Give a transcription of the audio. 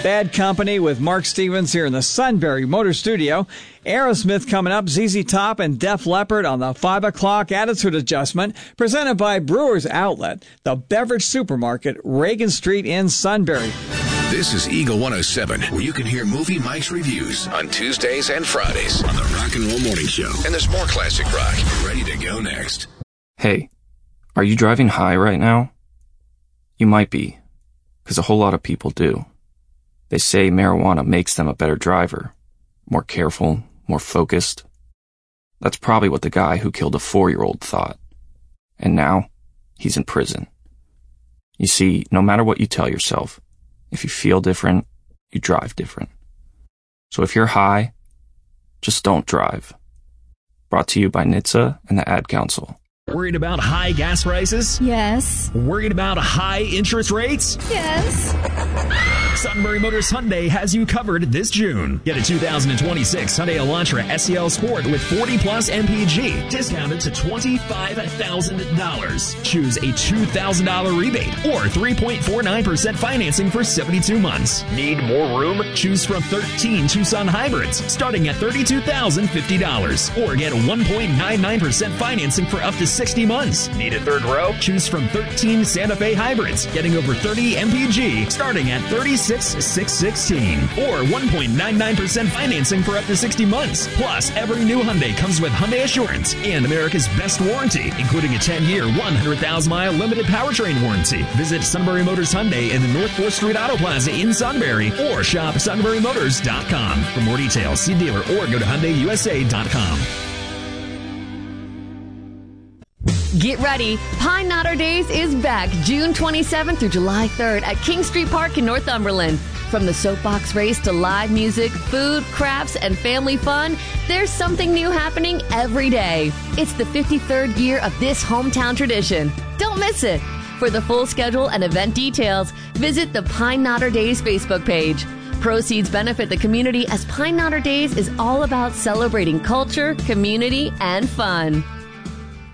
Bad Company with Mark Stevens here in the Sunbury Motor Studio. Aerosmith coming up, ZZ Top and Def Leppard on the 5 o'clock Attitude Adjustment, presented by Brewers Outlet, the beverage supermarket, Reagan Street in Sunbury. This is Eagle 107, where you can hear Movie Mike's reviews on Tuesdays and Fridays on the Rock and Roll Morning Show. And there's more classic rock ready to go next. Hey, are you driving high right now? You might be, because a whole lot of people do. They say marijuana makes them a better driver, more careful, more focused. That's probably what the guy who killed a 4-year-old thought. And now, he's in prison. You see, no matter what you tell yourself, if you feel different, you drive different. So if you're high, just don't drive. Brought to you by NHTSA and the Ad Council. Worried about high gas prices? Yes. Worried about high interest rates? Yes. Sunbury Motors Hyundai has you covered this June. Get a 2026 Hyundai Elantra SEL Sport with 40-plus MPG, discounted to $25,000. Choose a $2,000 rebate or 3.49% financing for 72 months. Need more room? Choose from 13 Tucson hybrids, starting at $32,050. Or get 1.99% financing for up to 60 months. Need a third row? Choose from 13 Santa Fe hybrids, getting over 30 MPG, starting at $36,616. Or 1.99% financing for up to 60 months. Plus, every new Hyundai comes with Hyundai Assurance and America's best warranty, including a 10-year, 100,000-mile limited powertrain warranty. Visit Sunbury Motors Hyundai in the North 4th Street Auto Plaza in Sunbury or shop sunburymotors.com. For more details, see dealer or go to HyundaiUSA.com. Get ready. Pine Knotter Days is back June 27th through July 3rd at King Street Park in Northumberland. From the soapbox race to live music, food, crafts, and family fun, there's something new happening every day. It's the 53rd year of this hometown tradition. Don't miss it. For the full schedule and event details, visit the Pine Knotter Days Facebook page. Proceeds benefit the community as Pine Knotter Days is all about celebrating culture, community, and fun.